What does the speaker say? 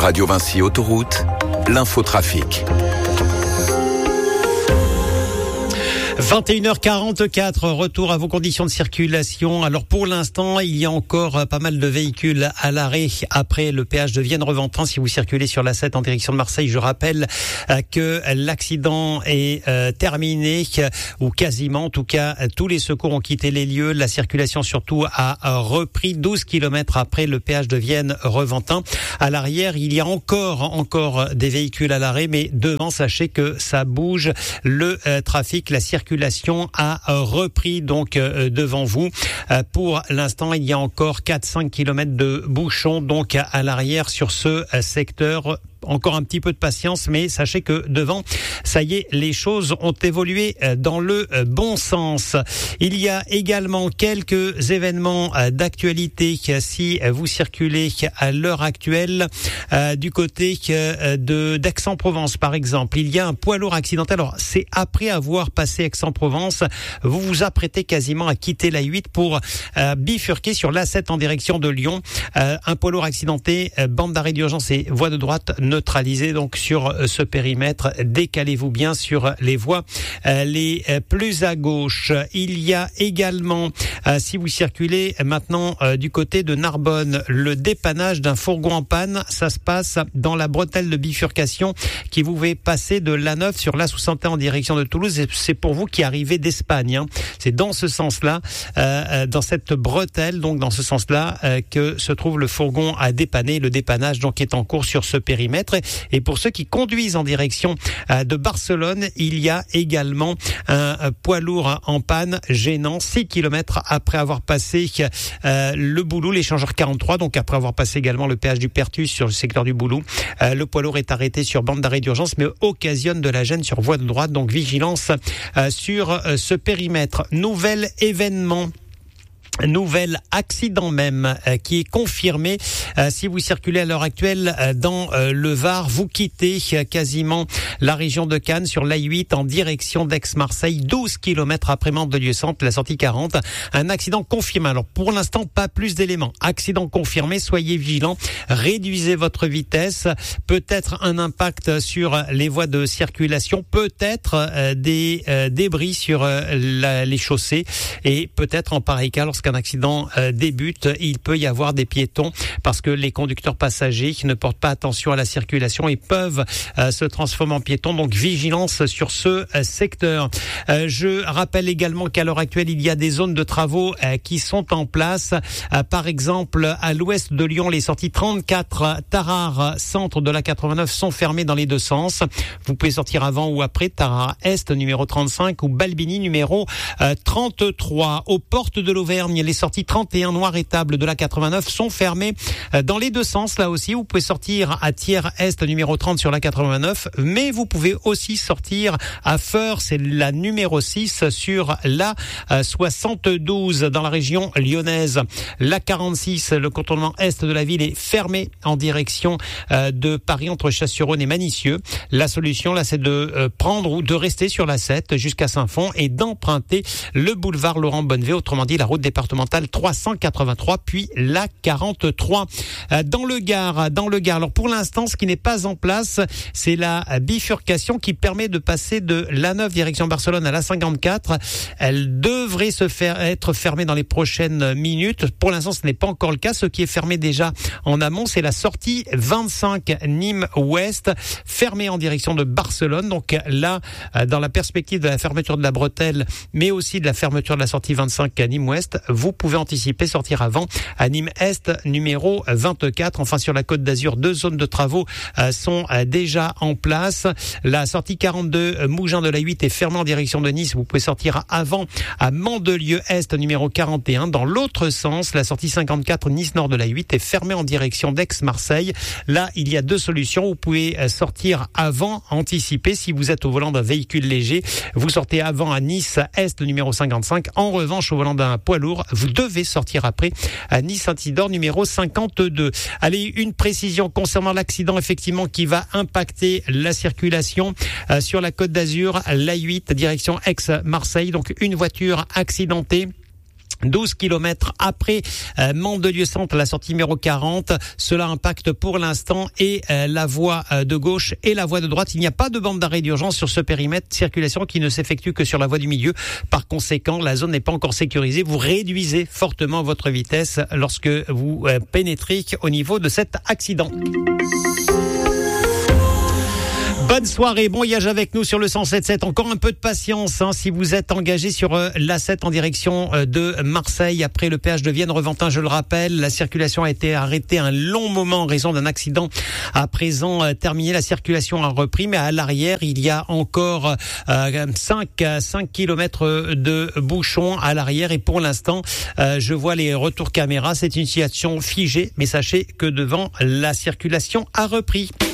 Radio Vinci Autoroute, l'infotrafic. 21h44, retour à vos conditions de circulation. Alors pour l'instant, il y a encore pas mal de véhicules à l'arrêt après le péage de Vienne-Reventin. Si vous circulez sur la 7 en direction de Marseille, je rappelle que l'accident est terminé, ou quasiment. En tout cas, tous les secours ont quitté les lieux. La circulation surtout a repris 12 km après le péage de Vienne-Reventin. À l'arrière, il y a encore des véhicules à l'arrêt, mais devant, sachez que ça bouge. Le trafic, la circulation a repris donc devant vous. Pour l'instant, il y a encore 4-5 km de bouchons donc à l'arrière sur ce secteur. Encore un petit peu de patience, mais sachez que devant, ça y est, les choses ont évolué dans le bon sens. Il y a également quelques événements d'actualité si vous circulez à l'heure actuelle du côté d'Aix-en-Provence, par exemple. Il y a un poids lourd accidentel. Alors, c'est après avoir passé Aix-en-Provence, vous vous apprêtez quasiment à quitter la 8 pour bifurquer sur l'A7 en direction de Lyon. Un poids lourd accidenté, bande d'arrêt d'urgence et voie de droite neutralisé donc sur ce périmètre. Décalez-vous bien sur les voies les plus à gauche. Il y a également, si vous circulez maintenant du côté de Narbonne, le dépannage d'un fourgon en panne. Ça se passe dans la bretelle de bifurcation qui vous fait passer de l'A9 sur l'A61 en direction de Toulouse. Et c'est pour vous qui arrivez d'Espagne. C'est dans ce sens-là, dans cette bretelle, donc dans ce sens-là, que se trouve le fourgon à dépanner. Le dépannage donc est en cours sur ce périmètre. Et pour ceux qui conduisent en direction de Barcelone, il y a également un poids lourd en panne gênant 6 km après avoir passé le Boulou, l'échangeur 43, donc après avoir passé également le péage du Pertus sur le secteur du Boulou. Le poids lourd est arrêté sur bande d'arrêt d'urgence, mais occasionne de la gêne sur voie de droite, donc vigilance sur ce périmètre. Nouvel accident même qui est confirmé. Si vous circulez à l'heure actuelle dans le Var, vous quittez quasiment la région de Cannes sur l'A8 en direction d'Aix-Marseille, 12 km après Mandelieu-Centre, la sortie 40. Un accident confirmé. Alors pour l'instant, pas plus d'éléments. Accident confirmé, soyez vigilants, réduisez votre vitesse. Peut-être un impact sur les voies de circulation, peut-être des débris sur les chaussées et peut-être en pareil cas, lorsqu'un accident débute, il peut y avoir des piétons parce que les conducteurs passagers qui ne portent pas attention à la circulation et peuvent se transformer en piétons. Donc vigilance sur ce secteur. Je rappelle également qu'à l'heure actuelle, il y a des zones de travaux qui sont en place. Par exemple, à l'ouest de Lyon, les sorties 34 Tarare, centre de la 89 sont fermées dans les deux sens. Vous pouvez sortir avant ou après Tarare Est, numéro 35, ou Balbini, numéro 33. Aux portes de l'Auvergne, les sorties 31 Noir et Table de la 89 sont fermées dans les deux sens. Là aussi, vous pouvez sortir à Thiers-Est, numéro 30 sur la 89, mais vous pouvez aussi sortir à Feurs, c'est la numéro 6 sur la 72 dans la région lyonnaise. La 46, le contournement Est de la ville est fermé en direction de Paris entre Chasse-sur-Rhône et Manicieux. La solution, là, c'est de prendre ou de rester sur la 7 jusqu'à Saint-Fond et d'emprunter le boulevard Laurent Bonnevet, autrement dit la route départementale 383, puis la 43. Dans le Gard. Alors pour l'instant, ce qui n'est pas en place, c'est la bifurcation qui permet de passer de l'A9 direction Barcelone à la 54. Elle devrait être fermée dans les prochaines minutes. Pour l'instant, ce n'est pas encore le cas. Ce qui est fermé déjà en amont, c'est la sortie 25 Nîmes-Ouest, fermée en direction de Barcelone. Donc là, dans la perspective de la fermeture de la bretelle, mais aussi de la fermeture de la sortie 25 à Nîmes-Ouest, vous pouvez anticiper, sortir avant à Nîmes-Est, numéro 24. Enfin, sur la Côte d'Azur, 2 zones de travaux sont déjà en place. La sortie 42 Mougins de la 8 est fermée en direction de Nice. Vous pouvez sortir avant à Mandelieu-Est, numéro 41. Dans l'autre sens, la sortie 54 Nice-Nord de la 8 est fermée en direction d'Aix-Marseille. Là, il y a 2 solutions. Vous pouvez sortir avant, anticiper. Si vous êtes au volant d'un véhicule léger, vous sortez avant à Nice-Est, numéro 55. En revanche, au volant d'un poids lourd, vous devez sortir après à Nice-Saint-Isidore, numéro 52. Allez, une précision concernant l'accident effectivement qui va impacter la circulation sur la Côte d'Azur, l'A8 direction Aix-Marseille. Donc une voiture accidentée 12 km après Mandelieu-Centre, la sortie numéro 40. Cela impacte pour l'instant et la voie de gauche et la voie de droite. Il n'y a pas de bande d'arrêt d'urgence sur ce périmètre. Circulation qui ne s'effectue que sur la voie du milieu. Par conséquent, la zone n'est pas encore sécurisée. Vous réduisez fortement votre vitesse lorsque vous pénétrez au niveau de cet accident. Bonne soirée, bon voyage avec nous sur le 107.7. Encore un peu de patience si vous êtes engagé sur l'A7 en direction de Marseille après le péage de Vienne-Reventin. Je le rappelle, la circulation a été arrêtée un long moment en raison d'un accident. À présent terminé, la circulation a repris, mais à l'arrière, il y a encore 5 km de bouchons à l'arrière. Et pour l'instant, je vois les retours caméra. C'est une situation figée, mais sachez que devant, la circulation a repris.